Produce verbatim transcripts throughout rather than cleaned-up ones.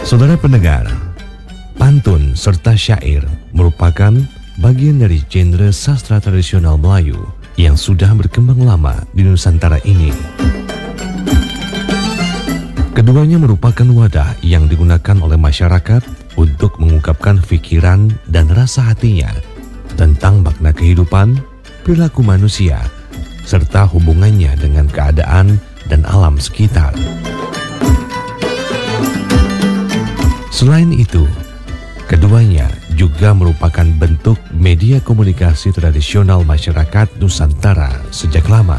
Saudara pendengar, pantun serta syair merupakan bagian dari genre sastra tradisional Melayu yang sudah berkembang lama di Nusantara ini. Keduanya merupakan wadah yang digunakan oleh masyarakat untuk mengungkapkan pikiran dan rasa hatinya tentang makna kehidupan, perilaku manusia, serta hubungannya dengan keadaan dan alam sekitar. Selain itu, keduanya juga merupakan bentuk media komunikasi tradisional masyarakat Nusantara sejak lama.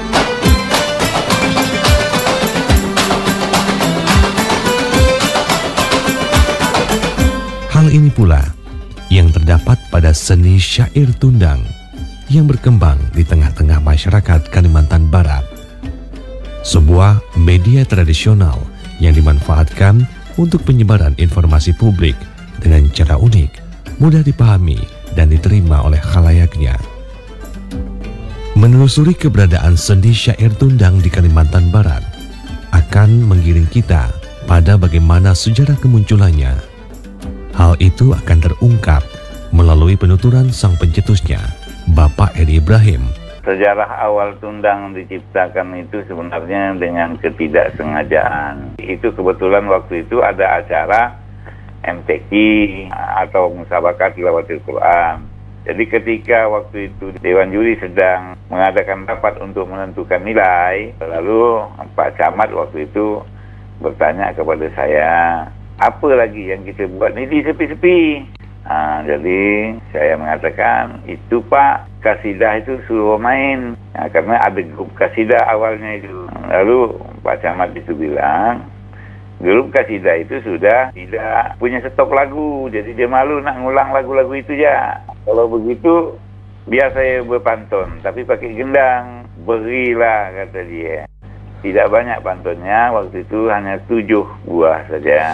Hal ini pula yang terdapat pada seni syair tundang yang berkembang di tengah-tengah masyarakat Kalimantan Barat. Sebuah media tradisional yang dimanfaatkan untuk penyebaran informasi publik dengan cara unik, mudah dipahami dan diterima oleh khalayaknya. Menelusuri keberadaan seni syair tundang di Kalimantan Barat akan menggiring kita pada bagaimana sejarah kemunculannya. Hal itu akan terungkap melalui penuturan sang pencetusnya, Bapak Edi Ibrahim. Sejarah awal tundang diciptakan itu sebenarnya dengan ketidaksengajaan. Itu kebetulan waktu itu ada acara M T Q atau Musabaqah Tilawatil Quran. Jadi ketika waktu itu Dewan Juri sedang mengadakan rapat untuk menentukan nilai, lalu Pak Camat waktu itu bertanya kepada saya, apa lagi yang kita buat ini di sepi-sepi? Nah, jadi saya mengatakan, itu Pak, kasidah itu suruh main. Nah, karena ada grup kasidah awalnya itu. Lalu Pak Camat itu bilang, grup kasidah itu sudah tidak punya stok lagu. Jadi dia malu nak ngulang lagu-lagu itu ya. Kalau begitu, biar saya berpantun, tapi pakai gendang. Berilah, kata dia. Tidak banyak pantunnya, waktu itu hanya tujuh buah saja.